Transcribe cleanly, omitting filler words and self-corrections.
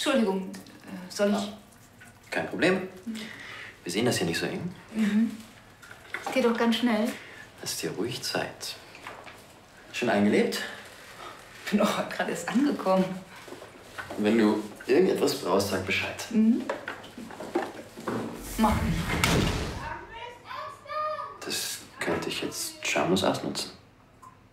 Entschuldigung, soll ich? Kein Problem. Wir sehen das hier nicht so eng. Es geht doch ganz schnell. Lass dir ruhig Zeit. Schon eingelebt? Ich bin doch gerade erst angekommen. Wenn du irgendetwas brauchst, sag Bescheid. Mach ich. Das könnte ich jetzt schamlos ausnutzen.